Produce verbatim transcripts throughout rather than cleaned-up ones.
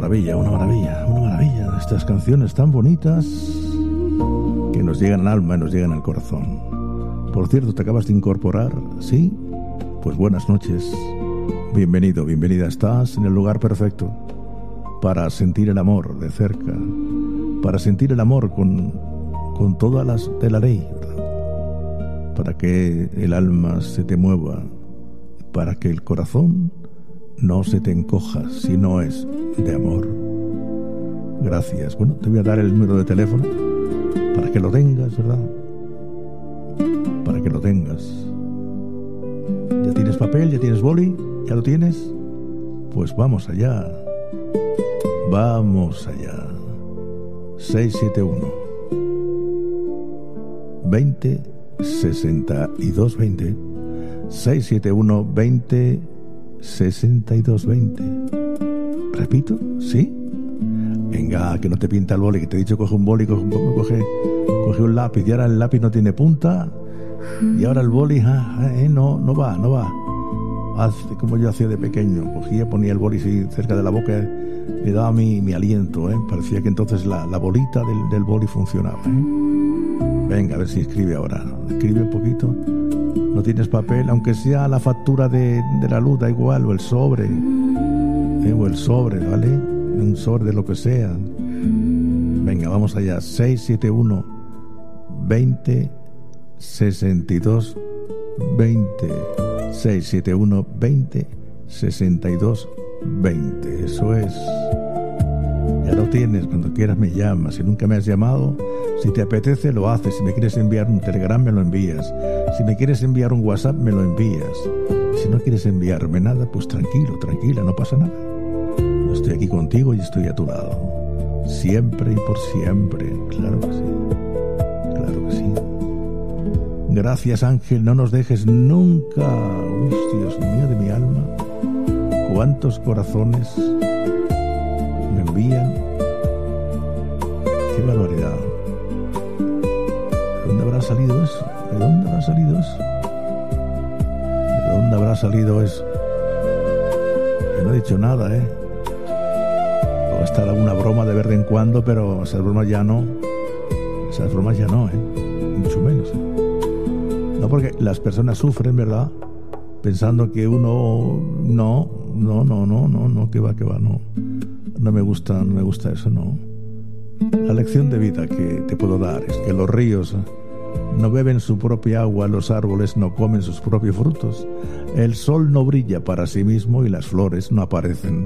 maravilla, una maravilla, una maravilla. Estas canciones tan bonitas que nos llegan al alma y nos llegan al corazón. Por cierto, ¿te acabas de incorporar? ¿Sí? Pues buenas noches. Bienvenido, bienvenida. Estás en el lugar perfecto para sentir el amor de cerca, para sentir el amor con, con todas las de la ley, ¿verdad? Para que el alma se te mueva, para que el corazón no se te encoja si no es de amor. Gracias. Bueno, te voy a dar el número de teléfono para que lo tengas, ¿verdad? Para que lo tengas. ¿Ya tienes papel? ¿Ya tienes boli? ¿Ya lo tienes? Pues vamos allá. Vamos allá. seis siete uno veinte sesenta y dos veinte. seis siete uno veinte sesenta y dos veinte. Repito, ¿sí? Venga, que no te pinta el boli, que te he dicho coge un boli, coge, coge, coge un lápiz, y ahora el lápiz no tiene punta, y ahora el boli, ah, eh, no, no va, no va. Haz como yo hacía de pequeño, cogía, ponía el boli así cerca de la boca, le daba mi, mi aliento, ¿eh? Parecía que entonces la, la bolita del, del boli funcionaba, ¿eh? Venga, a ver si escribe ahora, escribe un poquito. No tienes papel, aunque sea la factura de, de la luz, da igual, o el sobre, ¿eh? O el sobre, ¿vale? Un sobre de lo que sea. Venga, vamos allá. seis siete uno veinte sesenta y dos veinte. seis siete uno veinte sesenta y dos veinte. Eso es. Ya lo tienes, cuando quieras me llamas. Si nunca me has llamado, si te apetece lo haces. Si me quieres enviar un telegram me lo envías. Si me quieres enviar un WhatsApp me lo envías. Si no quieres enviarme nada, pues tranquilo, tranquila, no pasa nada. Yo estoy aquí contigo y estoy a tu lado. Siempre y por siempre. Claro que sí. Claro que sí. Gracias, Ángel, no nos dejes nunca. Uf, Dios mío de mi alma. Cuántos corazones me envían. Qué barbaridad. ¿De dónde habrá salido eso? ¿De dónde habrá salido eso? ¿De dónde habrá salido eso? Yo no he dicho nada, ¿eh? Va a estar alguna broma de vez en cuando, pero esas bromas ya no. Esas bromas ya no, ¿eh? Mucho menos, ¿eh? No, porque las personas sufren, ¿verdad? Pensando que uno... No, no, no, no, no, no, que va, que va, no. No me gusta, no me gusta eso, no. La lección de vida que te puedo dar es que los ríos no beben su propia agua, los árboles no comen sus propios frutos, el sol no brilla para sí mismo y las flores no aparecen.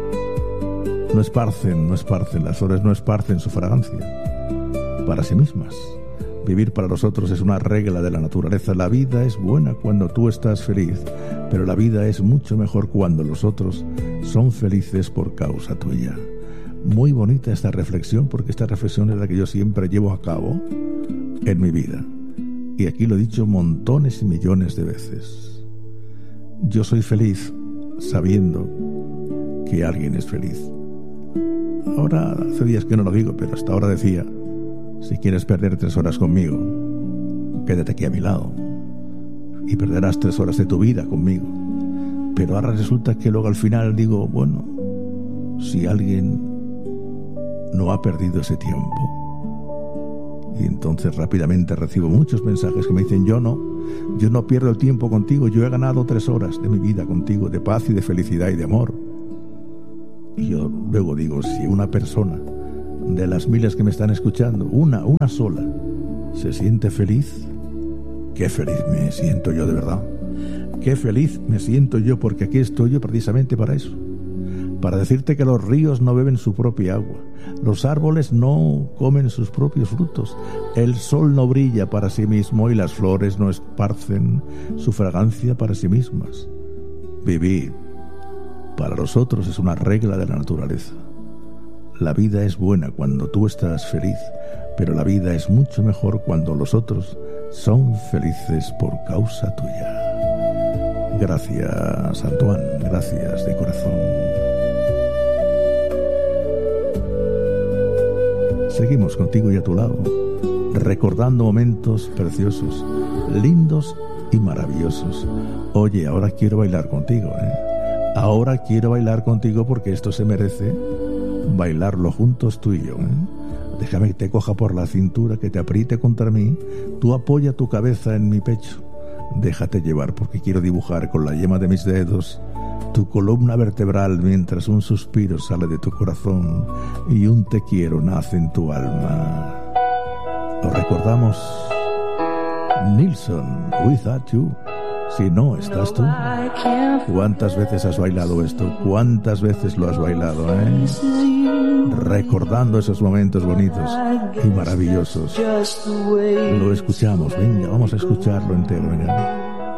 No esparcen, no esparcen, las flores no esparcen su fragancia para sí mismas. Vivir para los otros es una regla de la naturaleza. La vida es buena cuando tú estás feliz, pero la vida es mucho mejor cuando los otros son felices por causa tuya. Muy bonita esta reflexión, porque esta reflexión es la que yo siempre llevo a cabo en mi vida. Y aquí lo he dicho montones y millones de veces. Yo soy feliz sabiendo que alguien es feliz. Ahora hace días que no lo digo, pero hasta ahora decía: si quieres perder tres horas conmigo, quédate aquí a mi lado y perderás tres horas de tu vida conmigo. Pero ahora resulta que luego al final digo, bueno, si alguien no ha perdido ese tiempo. Y entonces rápidamente recibo muchos mensajes que me dicen, yo no, yo no pierdo el tiempo contigo, yo he ganado tres horas de mi vida contigo, de paz y de felicidad y de amor. Y yo luego digo, si una persona de las miles que me están escuchando, una, una sola, se siente feliz, qué feliz me siento yo de verdad. Qué feliz me siento yo, porque aquí estoy yo precisamente para eso. Para decirte que los ríos no beben su propia agua, los árboles no comen sus propios frutos, el sol no brilla para sí mismo y las flores no esparcen su fragancia para sí mismas. Vivir para los otros es una regla de la naturaleza. La vida es buena cuando tú estás feliz, pero la vida es mucho mejor cuando los otros son felices por causa tuya. Gracias, Antoine, gracias de corazón. Seguimos contigo y a tu lado, recordando momentos preciosos, lindos y maravillosos. Oye, ahora quiero bailar contigo, ¿eh? Ahora quiero bailar contigo porque esto se merece bailarlo juntos tú y yo, ¿eh? Déjame que te coja por la cintura, que te apriete contra mí. Tú apoya tu cabeza en mi pecho. Déjate llevar porque quiero dibujar con la yema de mis dedos tu columna vertebral mientras un suspiro sale de tu corazón y un te quiero nace en tu alma. Lo recordamos. Nilsson, Without You. Si no estás tú. ¿Cuántas veces has bailado esto? ¿Cuántas veces lo has bailado, eh? Recordando esos momentos bonitos y maravillosos. Lo escuchamos, venga, vamos a escucharlo entero, venga.